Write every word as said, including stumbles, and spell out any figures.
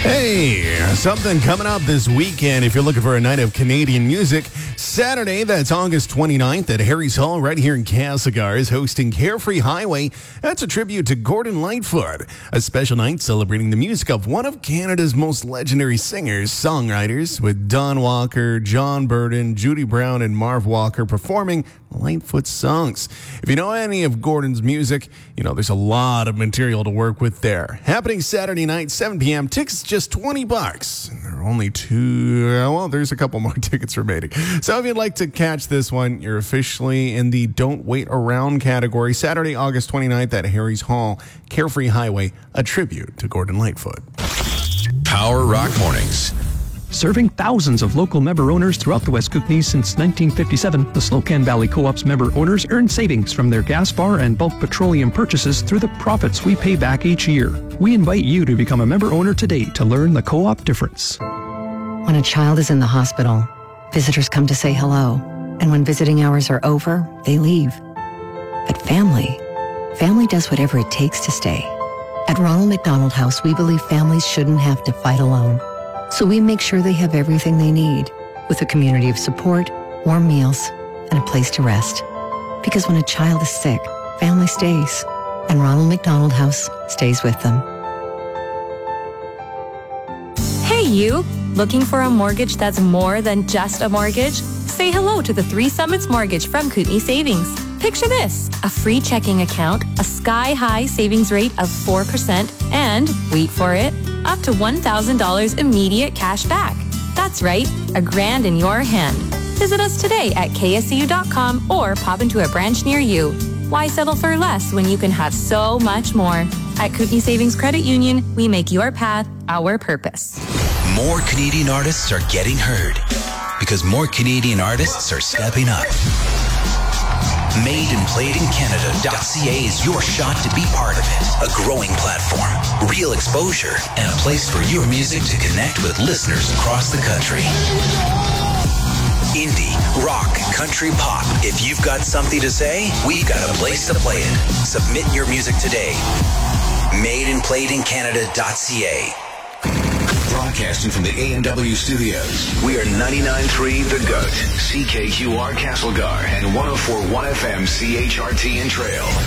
Hey, something coming up this weekend if you're looking for a night of Canadian music. Saturday, that's August twenty-ninth at Harry's Hall right here in Castlegar is hosting Carefree Highway. That's a tribute to Gordon Lightfoot, a special night celebrating the music of one of Canada's most legendary singers, songwriters, with Don Walker, John Burden, Judy Brown, and Marv Walker performing Lightfoot songs. If you know any of Gordon's music, you know there's a lot of material to work with there. Happening Saturday night, seven p.m. Tickets just twenty bucks. There are only two, well, there's a couple more tickets remaining. So if you'd like to catch this one, you're officially in the Don't Wait Around category. Saturday, August twenty-ninth at Harry's Hall, Carefree Highway, a tribute to Gordon Lightfoot. Power Rock Mornings. Serving thousands of local member owners throughout the West Kootenay since nineteen fifty-seven, the Slocan Valley Co-op's member owners earn savings from their gas bar and bulk petroleum purchases through the profits we pay back each year. We invite you to become a member owner today to learn the co-op difference. When a child is in the hospital, visitors come to say hello, and when visiting hours are over, they leave. But family, family does whatever it takes to stay. At Ronald McDonald House, we believe families shouldn't have to fight alone. So we make sure they have everything they need, with a community of support, warm meals, and a place to rest. Because when a child is sick, family stays, and Ronald McDonald House stays with them. Hey you! Looking for a mortgage that's more than just a mortgage? Say hello to the Three Summits Mortgage from Kootenay Savings. Picture this, a free checking account, a sky-high savings rate of four percent, and, wait for it, up to one thousand dollars immediate cash back. That's right, a grand in your hand. Visit us today at K S C U dot com or pop into a branch near you. Why settle for less when you can have so much more? At Kootenay Savings Credit Union, we make your path our purpose. More Canadian artists are getting heard because more Canadian artists are stepping up. Made and Played in Canada dot C A is your shot to be part of it. A growing platform, real exposure, and a place for your music to connect with listeners across the country. Indie, rock, country, pop. If you've got something to say, we've got a place to play it. Submit your music today. Made and Played in Canada dot C A. Broadcasting from the A and W studios, we are ninety-nine point three The Goat, C K Q R Castlegar, and one oh four point one F M C H R T in Trail.